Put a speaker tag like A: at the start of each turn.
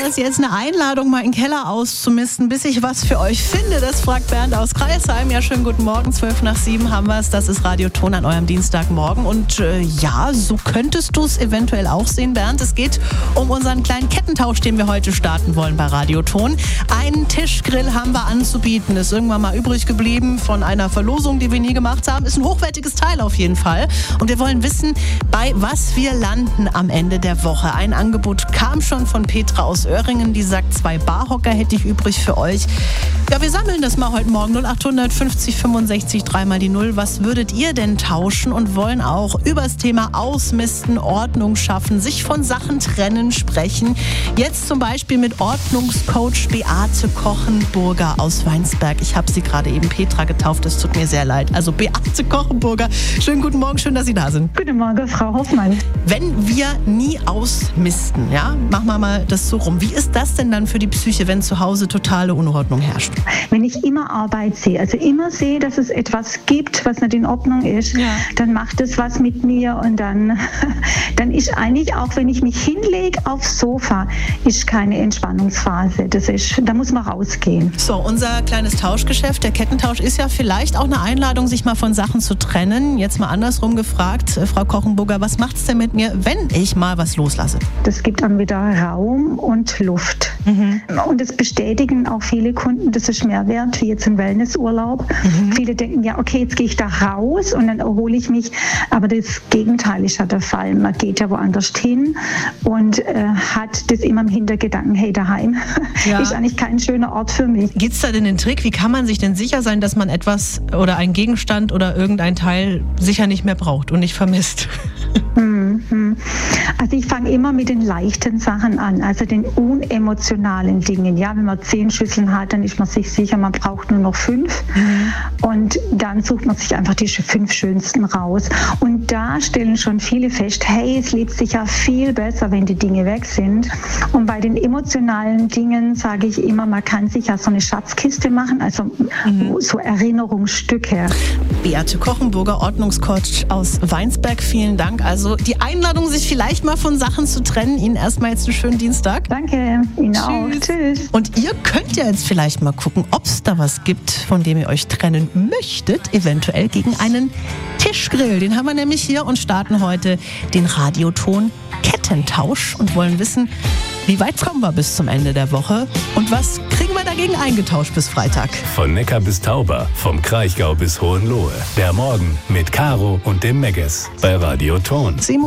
A: das jetzt eine Einladung, mal in den Keller auszumisten, bis ich was für euch finde? Das fragt Bernd aus Crailsheim. Ja, schönen guten Morgen, 6:55 haben wir es. Das ist Radio Ton an eurem Dienstagmorgen. Und ja, so könntest du es eventuell auch sehen, Bernd. Es geht um unseren kleinen Kettentausch, den wir heute starten wollen bei Radio Ton. Einen Tischgrill haben wir anzubieten. Ist irgendwann mal übrig geblieben von einer Verlosung, die wir nie gemacht haben. Ist ein hochwertiges Teil auf jeden Fall. Und wir wollen wissen, bei was wir landen am Ende der Woche. Ein Angebot kam schon von Petra aus Öhringen, die sagt, 2 Barhocker hätte ich übrig für euch. Ja, wir sammeln das mal heute Morgen. 0800 50 65 3 mal die 0. Was würdet ihr denn tauschen? Und wollen auch über das Thema Ausmisten, Ordnung schaffen, sich von Sachen trennen, sprechen. Jetzt zum Beispiel mit Ordnungscoach Beate Kochenburger aus Weinsberg. Ich habe sie gerade eben Petra getauft, es tut mir sehr leid. Also Beate Kochenburger, schönen guten Morgen, schön, dass Sie da sind.
B: Guten Morgen, Frau Hoffmann.
A: Wenn wir nie ausmisten, ja, machen wir mal das so rum. Wie ist das denn dann für die Psyche, wenn zu Hause totale Unordnung herrscht?
B: Wenn ich immer Arbeit sehe, also immer sehe, dass es etwas gibt, was nicht in Ordnung ist, dann macht es was mit mir und dann ist eigentlich auch, wenn ich mich hinlege aufs Sofa, ist keine Entspannungsphase. Da muss man rausgehen.
A: So, unser kleines Tauschgeschäft, der Kettentausch, ist ja vielleicht auch eine Einladung, sich mal von Sachen zu trennen. Jetzt mal andersrum gefragt, Frau Kochenburger, was macht's denn mit mir, wenn ich mal was loslasse?
B: Das gibt dann wieder Raum und Luft. Und das bestätigen auch viele Kunden, das ist mehr wert, wie jetzt ein Wellnessurlaub. Viele denken, ja, okay, jetzt gehe ich da raus und dann erhole ich mich. Aber das Gegenteil ist ja der Fall. Man geht ja woanders hin und hat das immer im Hintergedanken, hey, daheim ist eigentlich kein schöner Ort für mich.
A: Gibt's da denn den Trick? Wie kann man sich denn sicher sein, dass man etwas oder einen Gegenstand oder irgendein Teil sicher nicht mehr braucht und nicht vermisst?
B: Also ich fange immer mit den leichten Sachen an, also den unemotionalen Dingen. Ja, wenn man 10 Schüsseln hat, dann ist man sich sicher, man braucht nur noch 5. Und dann sucht man sich einfach die 5 schönsten raus. Und da stellen schon viele fest, hey, es lebt sich ja viel besser, wenn die Dinge weg sind. Und bei den emotionalen Dingen sage ich immer, man kann sich ja so eine Schatzkiste machen, also so Erinnerungsstücke.
A: Beate Kochenburger, Ordnungscoach aus Weinsberg, vielen Dank. Also die Einladung, sich vielleicht mal von Sachen zu trennen. Ihnen erstmal jetzt einen schönen Dienstag.
B: Danke, Ihnen auch. Tschüss.
A: Und ihr könnt ja jetzt vielleicht mal gucken, ob es da was gibt, von dem ihr euch trennen möchtet. Eventuell gegen einen Tischgrill. Den haben wir nämlich hier und starten heute den Radioton Kettentausch und wollen wissen, wie weit kommen wir bis zum Ende der Woche und was kriegen wir dagegen eingetauscht bis Freitag?
C: Von Neckar bis Tauber, vom Kraichgau bis Hohenlohe. Der Morgen mit Caro und dem Megges bei Radio Ton.